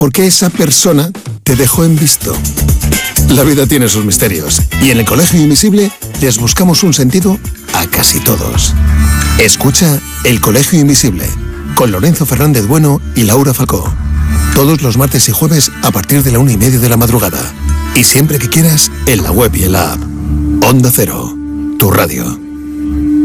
Porque esa persona te dejó en visto. La vida tiene sus misterios y en el Colegio Invisible les buscamos un sentido a casi todos. Escucha El Colegio Invisible con Lorenzo Fernández Bueno y Laura Falcó. Todos los martes y jueves a partir de la 1:30 de la madrugada. Y siempre que quieras en la web y en la app. Onda Cero, tu radio.